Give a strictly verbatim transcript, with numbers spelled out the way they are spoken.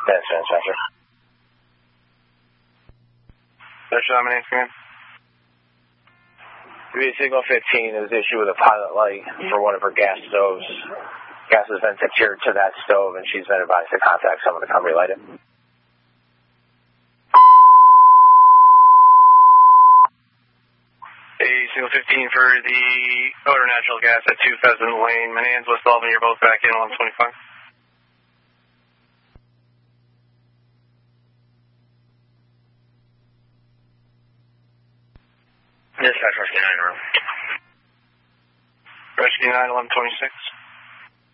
That's Dispatcher. Dispatcher, my name's command. Signal fifteen, there's an issue with a pilot light for one of her gas stoves. Gas has been secured to that stove, and she's been advised to contact someone to come relight it. Hey, Signal fifteen for the Odor Natural Gas at two Pheasant Lane. Manans, West Albany, you're both back in eleven twenty-five. Dispatch, Rescue nine, room. Rescue nine, eleven twenty-six.